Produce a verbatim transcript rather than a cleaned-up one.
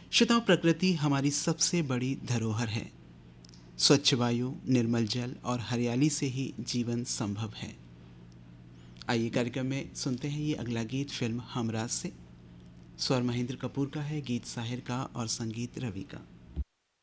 श्रोताओं, प्रकृति हमारी सबसे बड़ी धरोहर है। स्वच्छ वायु, निर्मल जल और हरियाली से ही जीवन संभव है। आइए कार्यक्रम में सुनते हैं ये अगला गीत फिल्म हमराज से। स्वर महेंद्र कपूर का है, गीत साहिर का और संगीत रवि का।